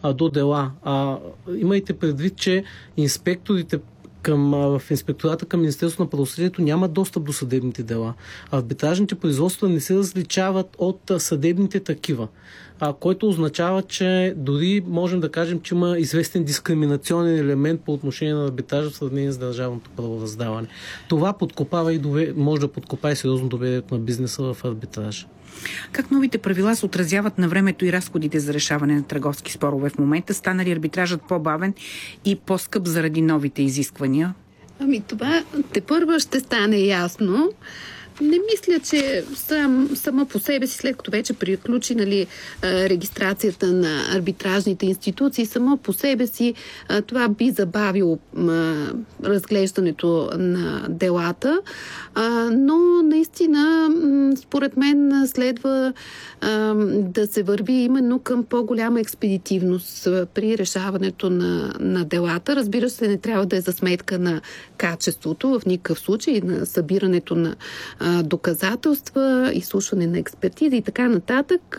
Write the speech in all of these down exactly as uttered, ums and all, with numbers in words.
а, до дела. А, имайте предвид, че инспекторите към, в инспектората към Министерството на правосъдието няма достъп до съдебните дела. Арбитражните производства не се различават от съдебните такива, а, което означава, че дори можем да кажем, че има известен дискриминационен елемент по отношение на арбитража в сравнение с държавното правораздаване. Това подкопава и дове... може да подкопае и сериозно доверието на бизнеса в арбитража. Как новите правила се отразяват на времето и разходите за решаване на търговски спорове в момента? Стана ли арбитражът по-бавен и по-скъп заради новите изисквания? Ами това тепърва ще стане ясно. Не мисля, че сам, сама по себе си, след като вече приключи, нали, регистрацията на арбитражните институции, само по себе си това би забавило разглеждането на делата. Но наистина, според мен, следва да се върви именно към по-голяма експедитивност при решаването на, на делата. Разбира се, не трябва да е за сметка на качеството, в никакъв случай, на събирането на доказателства, изслушване на експертиза и така нататък,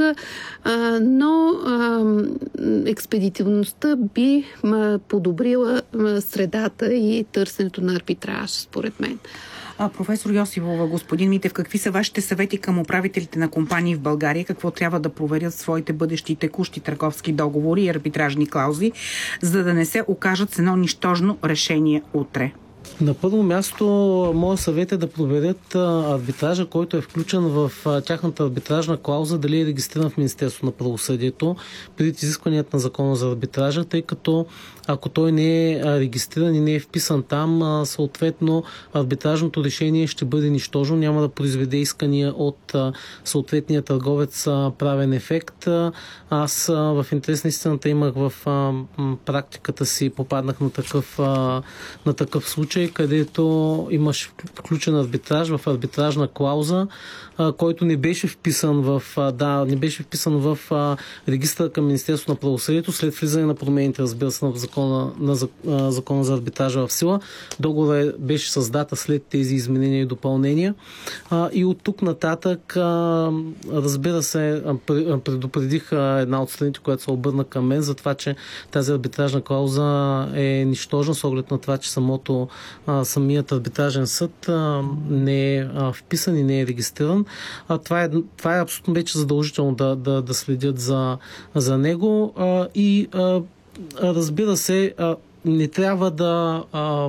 но експедитивността би подобрила средата и търсенето на арбитраж, според мен. А, професор Йосифова, господин Митев, какви са вашите съвети към управителите на компании в България? Какво трябва да проверят своите бъдещи текущи търговски договори и арбитражни клаузи, за да не се окажат с едно нищожно решение утре? На първо място, моят съвет е да проверят арбитража, който е включен в тяхната арбитражна клауза, дали е регистриран в Министерството на правосъдието, преди изискванията на закона за арбитража, тъй като ако той не е регистриран и не е вписан там, съответно арбитражното решение ще бъде нищожно, няма да произведе искания от съответния търговец правен ефект. Аз в интерес на истината имах в практиката си, попаднах на такъв, на такъв случай, където имаш включен арбитраж в арбитражна клауза, който не беше вписан в, да, не беше вписан в регистъра към Министерството на правосъдието след влизане на промените, разбира се, на закона, на закона за арбитража в сила. Договорът беше с дата след тези изменения и допълнения. И от тук нататък, разбира се, предупредих една от страните, която се обърна към мен за това, че тази арбитражна клауза е нищожна с оглед на това, че самото самият арбитражен съд не е вписан и не е регистриран. Това е, това е абсолютно вече задължително да, да, да следят за, за него и разбира се, не трябва да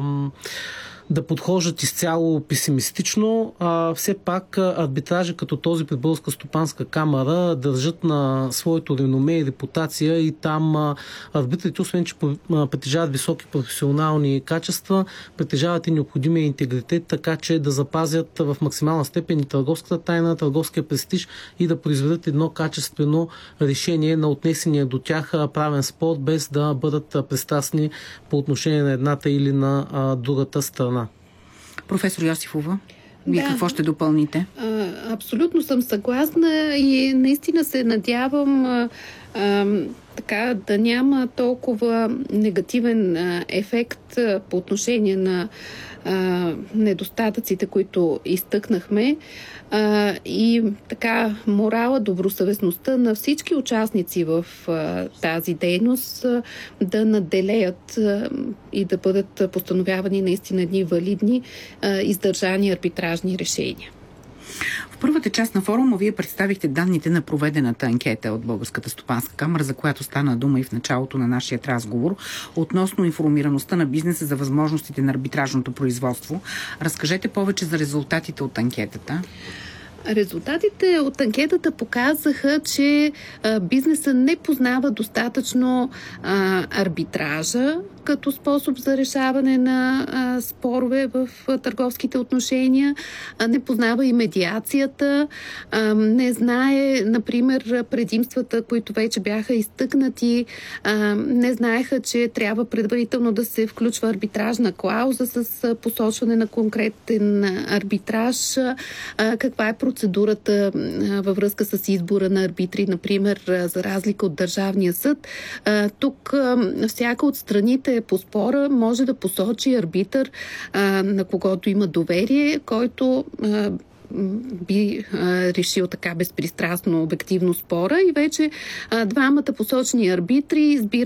да подхождат изцяло песимистично. А, все пак арбитражи като този при Българска стопанска камара държат на своето реноме и репутация и там арбитрите, освен че притежават високи професионални качества, притежават и необходимия интегритет, така че да запазят в максимална степен и търговската тайна, търговския престиж и да произведат едно качествено решение на отнесения до тях правен спор, без да бъдат пристрастни по отношение на едната или на а, другата страна. Професор Йосифова, вие да, какво ще допълните? А, абсолютно съм съгласна и наистина се надявам а, а, така да няма толкова негативен а, ефект а, по отношение на а, недостатъците, които изтъкнахме. А, и така морала, добросъвестността на всички участници в а, тази дейност а, да наделеят а, и да бъдат постановявани наистина едни валидни а, издържани арбитражни решения. В първата част на форума вие представихте данните на проведената анкета от Българската стопанска камара, за която стана дума и в началото на нашия разговор, относно информираността на бизнеса за възможностите на арбитражното производство. Разкажете повече за резултатите от анкетата. Резултатите от анкетата показаха, че а, бизнесът не познава достатъчно а, арбитража като способ за решаване на а, спорове в а, търговските отношения, а, не познава и медиацията, а, не знае, например, предимствата, които вече бяха изтъкнати, а, не знаеха, че трябва предварително да се включва арбитражна клауза с а, посочване на конкретен арбитраж, а, каква е процедурата а, във връзка с избора на арбитри, например, а, за разлика от Държавния съд. А, тук а, всяка от страните по спора може да посочи арбитър, а, на когото има доверие, който а, би а, решил така безпристрастно, обективно спора и вече а, двамата посочни арбитри избират